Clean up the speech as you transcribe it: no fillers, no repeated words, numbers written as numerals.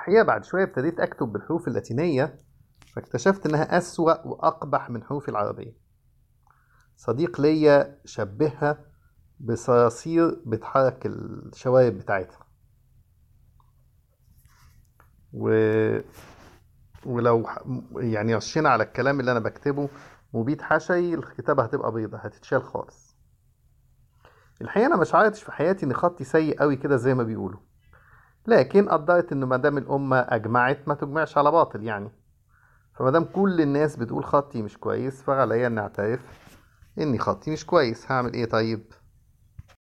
الحقيقة بعد شوية ابتديت أكتب بالحروف اللاتينية، فاكتشفت إنها أسوأ وأقبح من حروفي العربية. صديق ليا شبهها بصراصير بتحرك الشوارب بتاعتها. و... ولو يعني رشينا على الكلام اللي أنا بكتبه مبيد حشي، الكتابة هتبقى بيضة، هتتشال خالص. الحقيقة أنا مش عارفش في حياتي إن خطي سيء قوي كده زي ما بيقولوا، لكن قدرت إنه مادام الأمة أجمعت ما تجمعش على باطل يعني. فمادام كل الناس بتقول خطي مش كويس، فعليا إني أعترف إني خطي مش كويس. هعمل إيه طيب؟